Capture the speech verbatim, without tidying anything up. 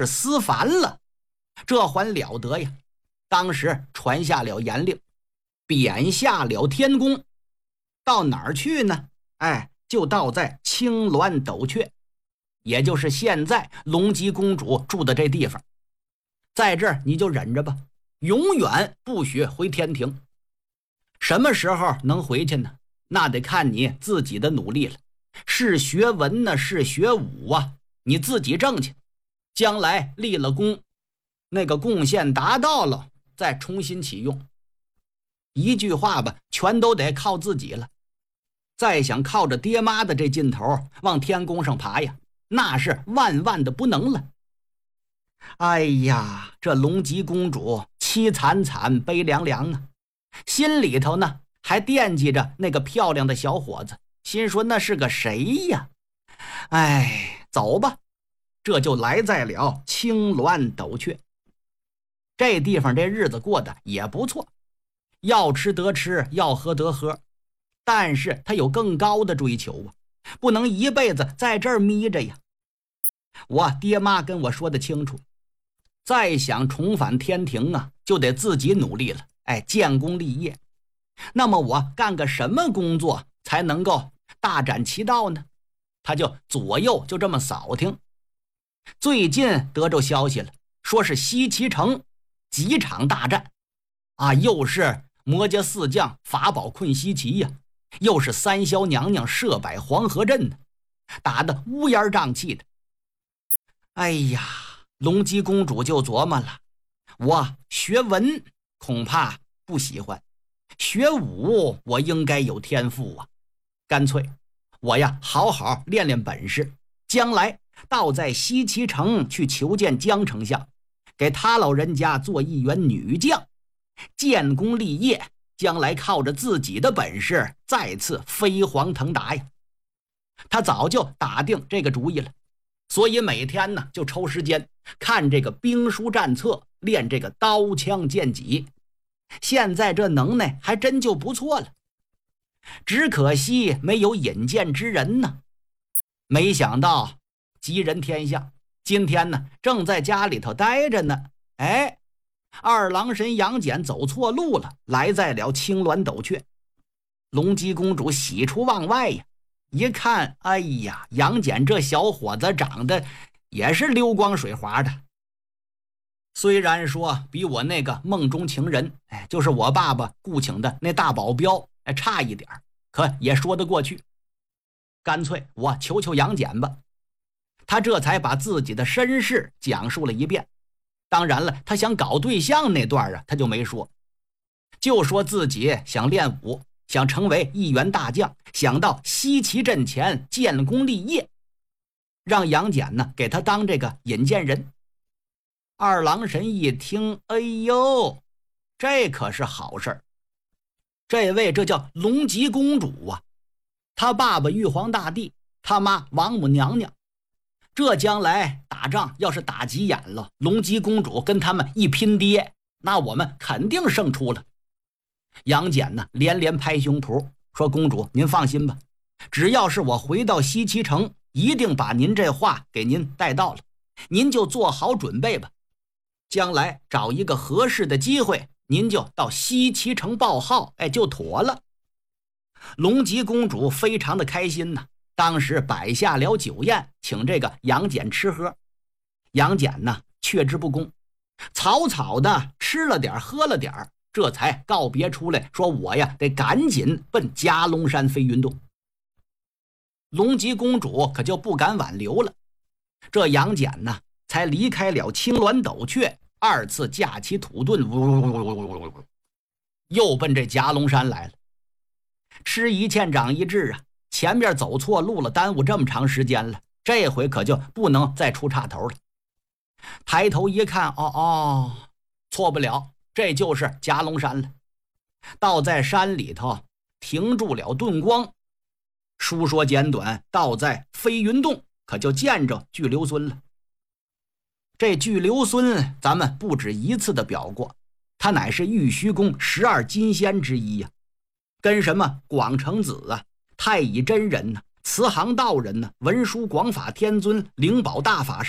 是思凡了。这还了得呀！当时传下了严令，贬下了天宫，到哪儿去呢？哎，就到在青鸾斗阙，也就是现在龙吉公主住的这地方。在这儿你就忍着吧，永远不许回天庭。什么时候能回去呢？那得看你自己的努力了，是学文呢，是学武啊，你自己挣去。将来立了功，那个贡献达到了，再重新启用。一句话吧，全都得靠自己了。再想靠着爹妈的这劲头往天宫上爬呀，那是万万的不能了。哎呀，这龙吉公主凄惨惨悲凉凉啊，心里头呢还惦记着那个漂亮的小伙子，心说那是个谁呀？哎，走吧，这就来在了青鸾斗阙。这地方这日子过得也不错，要吃得吃，要喝得喝，但是他有更高的追求啊，不能一辈子在这儿眯着呀。我爹妈跟我说得清楚，再想重返天庭啊，就得自己努力了，哎，建功立业。那么我干个什么工作才能够大展其道呢？他就左右就这么扫听。最近得着消息了，说是西岐城几场大战啊，又是魔家四将法宝困西岐呀，又是三霄娘娘设摆黄河阵呢，打得乌烟瘴气的。哎呀，龙吉公主就琢磨了，我学文恐怕不喜欢，学武我应该有天赋啊，干脆我呀好好练练本事，将来到在西岐城去求见江丞相，给他老人家做一员女将，建功立业，将来靠着自己的本事再次飞黄腾达呀。他早就打定这个主意了，所以每天呢就抽时间看这个兵书战策，练这个刀枪剑戟。现在这能耐还真就不错了，只可惜没有引荐之人呢。没想到吉人天相，今天呢正在家里头待着呢，哎，二郎神杨戬走错路了，来在了青鸾斗阙。龙吉公主喜出望外呀，一看，哎呀，杨戬这小伙子长得也是溜光水滑的，虽然说比我那个梦中情人，哎，就是我爸爸雇请的那大保镖，哎，差一点，可也说得过去。干脆我求求杨戬吧。他这才把自己的身世讲述了一遍。当然了，他想搞对象那段啊，他就没说，就说自己想练武，想成为一员大将，想到西岐阵前建功立业，让杨戬呢给他当这个引荐人。二郎神一听，哎呦，这可是好事儿。这位这叫龙吉公主啊，他爸爸玉皇大帝，他妈王母娘娘，这将来打仗要是打急眼了，龙吉公主跟他们一拼爹，那我们肯定胜出了。杨戬呢连连拍胸脯说，公主您放心吧，只要是我回到西岐城，一定把您这话给您带到了，您就做好准备吧，将来找一个合适的机会，您就到西岐城报号，哎，就妥了。龙吉公主非常的开心呢，当时摆下了酒宴，请这个杨戬吃喝。杨戬呢却之不恭，草草的吃了点喝了点，这才告别出来，说我呀得赶紧奔夹龙山飞云洞。龙吉公主可就不敢挽留了，这杨戬呢才离开了青鸾斗阙，二次驾起土遁，又奔这夹龙山来了。吃一堑长一智啊，前面走错路了，耽误这么长时间了，这回可就不能再出岔头了。抬头一看，哦哦，错不了，这就是夹龙山了。到在山里头停住了遁光，书说简短，到在飞云洞可就见着巨留孙了。这巨留孙咱们不止一次的表过，他乃是玉虚宫十二金仙之一呀、啊，跟什么广成子啊、太乙真人呐、慈航道人呐、文殊广法天尊、灵宝大法师